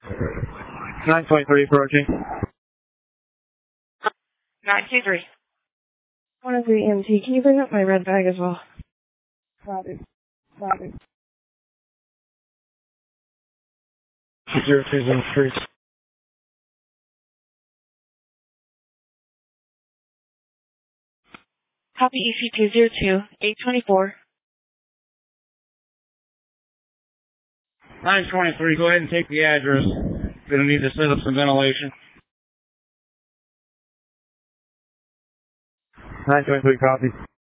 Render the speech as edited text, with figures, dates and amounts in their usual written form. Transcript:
923 approaching. 923. 103 EMT, can you bring up my red bag as well? Copy. 0203. Copy EC202, 824. 923, go ahead and take the address. Gonna need to set up some ventilation. 923, copy.